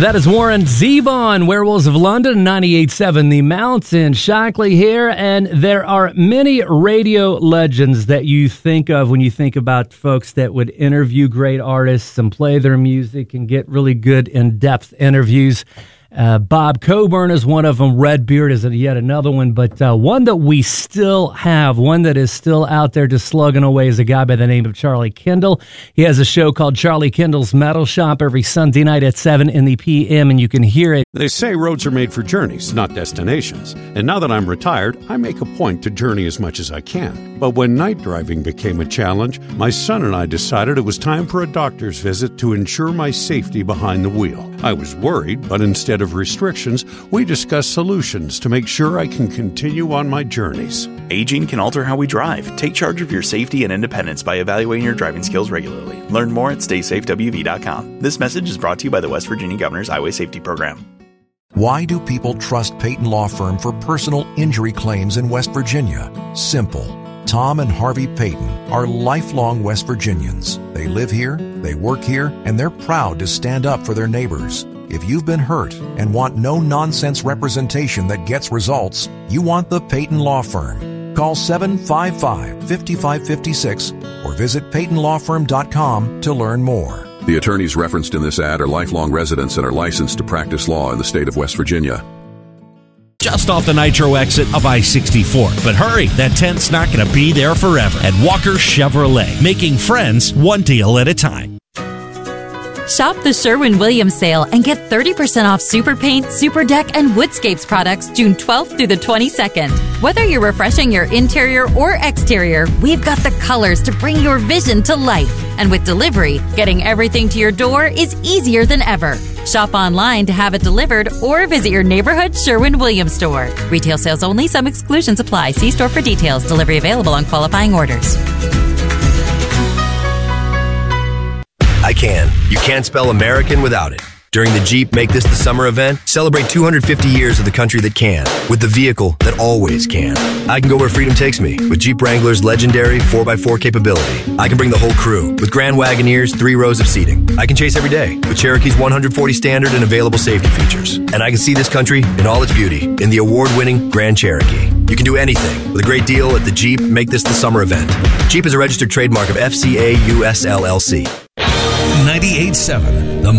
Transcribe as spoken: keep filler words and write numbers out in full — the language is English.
That is Warren Zevon, Werewolves of London, ninety-eight point seven The Mountain. Shockley here, and there are many radio legends that you think of when you think about folks that would interview great artists and play their music and get really good in-depth interviews. Uh, Bob Coburn is one of them. Redbeard is yet another one. But uh, one that we still have, one that is still out there just slugging away, is a guy by the name of Charlie Kendall. He has a show called Charlie Kendall's Metal Shop every Sunday night at seven in the p m, and you can hear it. They say roads are made for journeys, not destinations. And now that I'm retired, I make a point to journey as much as I can. But when night driving became a challenge, my son and I decided it was time for a doctor's visit to ensure my safety behind the wheel. I was worried, but instead of restrictions, we discussed solutions to make sure I can continue on my journeys. Aging can alter how we drive. Take charge of your safety and independence by evaluating your driving skills regularly. Learn more at stay safe w v dot com. This message is brought to you by the West Virginia Governor's Highway Safety Program. Why do people trust Peyton Law Firm for personal injury claims in West Virginia? Simple. Tom and Harvey Peyton are lifelong West Virginians. They live here, they work here, and they're proud to stand up for their neighbors. If you've been hurt and want no-nonsense representation that gets results, you want the Peyton Law Firm. Call seven five five, five five five six or visit peyton law firm dot com to learn more. The attorneys referenced in this ad are lifelong residents and are licensed to practice law in the state of West Virginia. Just off the Nitro exit of I sixty-four. But hurry, that tent's not going to be there forever at Walker Chevrolet, making friends one deal at a time. Shop the Sherwin-Williams sale and get thirty percent off Super Paint, Super Deck, and Woodscapes products June twelfth through the twenty-second. Whether you're refreshing your interior or exterior, we've got the colors to bring your vision to life. And with delivery, getting everything to your door is easier than ever. Shop online to have it delivered or visit your neighborhood Sherwin-Williams store. Retail sales only. Some exclusions apply. See store for details. Delivery available on qualifying orders. I can. You can't spell American without it. During the Jeep Make This the Summer event, celebrate two hundred fifty years of the country that can, with the vehicle that always can. I can go where freedom takes me, with Jeep Wrangler's legendary four by four capability. I can bring the whole crew, with Grand Wagoneer's three rows of seating. I can chase every day, with Cherokee's one hundred forty standard and available safety features. And I can see this country in all its beauty, in the award-winning Grand Cherokee. You can do anything, with a great deal at the Jeep Make This the Summer event. Jeep is a registered trademark of F C A U S L L C. ninety-eight point seven